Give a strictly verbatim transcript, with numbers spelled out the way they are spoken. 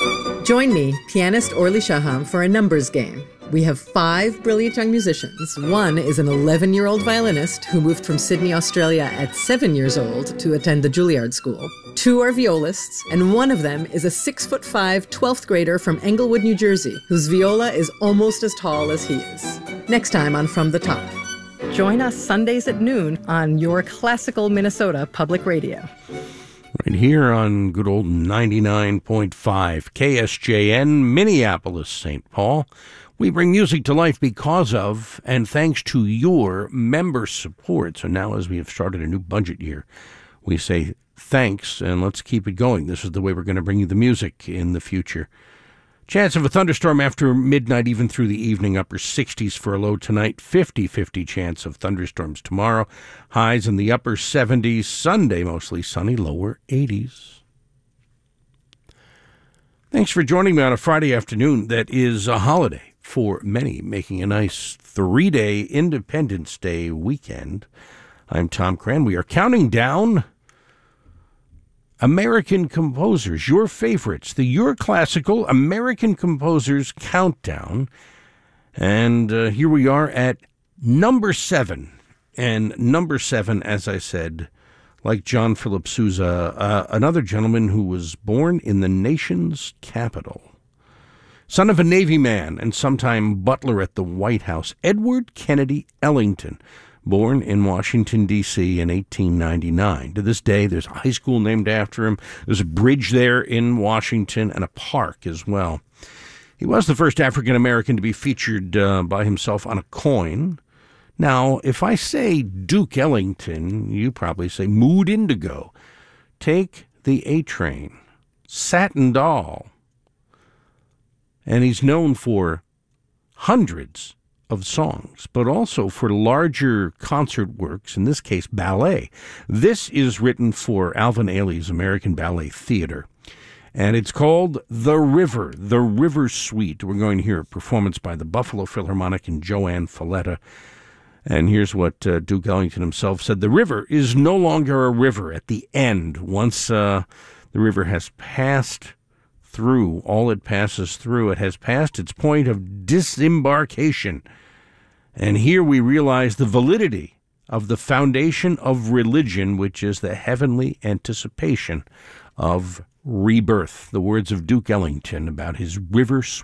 Join me, pianist Orly Shaham, for a numbers game. We have five brilliant young musicians. One is an eleven-year-old violinist who moved from Sydney, Australia at seven years old to attend the Juilliard School. Two are violists, and one of them is a six-foot-five twelfth grader from Englewood, New Jersey, whose viola is almost as tall as he is. Next time on From the Top. Join us Sundays at noon on your classical Minnesota public radio. Right here on good old ninety-nine point five K S J N, Minneapolis, Saint Paul. We bring music to life because of and thanks to your member support. So now, as we have started a new budget year, we say thanks and let's keep it going. This is the way we're going to bring you the music in the future. Chance of a thunderstorm after midnight, even through the evening, upper sixties for a low tonight, fifty-fifty chance of thunderstorms tomorrow, highs in the upper seventies, Sunday mostly sunny, lower eighties. Thanks for joining me on a Friday afternoon that is a holiday for many, making a nice three-day Independence Day weekend. I'm Tom Cran. We are counting down American composers, your favorites, the Your Classical American Composers Countdown. And uh, here we are at number seven. And number seven, as I said, like John Philip Sousa, uh, another gentleman who was born in the nation's capital. Son of a Navy man and sometime butler at the White House, Edward Kennedy Ellington, born in Washington, D C in eighteen ninety-nine. To this day, there's a high school named after him. There's a bridge there in Washington and a park as well. He was the first African-American to be featured uh, by himself on a coin. Now, if I say Duke Ellington, you probably say Mood Indigo. Take the A-Train, Satin Doll. And he's known for hundreds of songs, but also for larger concert works, in this case, ballet. This is written for Alvin Ailey's American Ballet Theater, and it's called The River, The River Suite. We're going to hear a performance by the Buffalo Philharmonic and Joanne Falletta. And here's what uh, Duke Ellington himself said. The river is no longer a river at the end. Once uh, the river has passed through all it passes through, it has passed its point of disembarkation. And here we realize the validity of the foundation of religion, which is the heavenly anticipation of rebirth. The words of Duke Ellington about his river